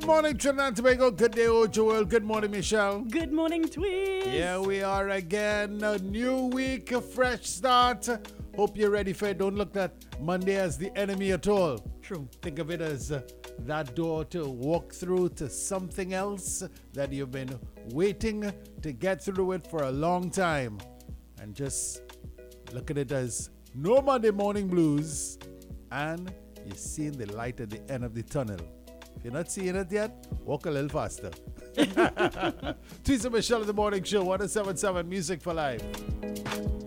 morning, Trinidad and Tobago. Good day, Ojo World. Good morning, Michelle. Good morning, Tweez. Here we are again. A new week, a fresh start. Hope you're ready for it. Don't look at Monday as the enemy at all. True. Think of it as that door to walk through to something else that you've been waiting to get through with for a long time. And just look at it as no Monday morning blues. And you're seeing the light at the end of the tunnel. If you're not seeing it yet, walk a little faster. Tweez and Michelle in the Morning Show, 107.7 Music for Life.